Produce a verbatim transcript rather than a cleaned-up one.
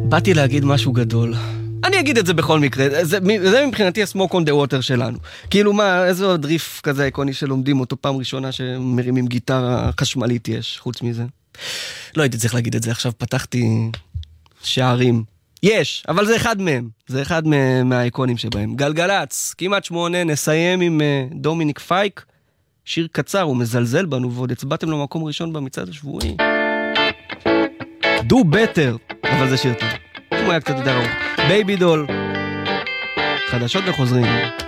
באתי להגיד משהו גדול. אני אגיד את זה בכל מקרה, זה, זה מבחינתי ה-smoke on the water שלנו. כאילו מה, איזה דריף כזה איקוני שלומדים אותו פעם ראשונה שמרימים גיטרה חשמלית יש, חוץ מזה. לא הייתי צריך להגיד את זה, עכשיו פתחתי שערים. יש, אבל זה אחד מהם, זה אחד מהאיקונים שבהם. גלגלץ, כמעט שמונה, נסיים עם דומיניק פייק, שיר קצר, הוא מזלזל בנו, ועוד הצבעתם לו מקום ראשון במצעד השבועי. Do better, אבל זה שיר טוב. הוא היה קצת יותר ארוך. בייבי דול, חדשות וחוזרים.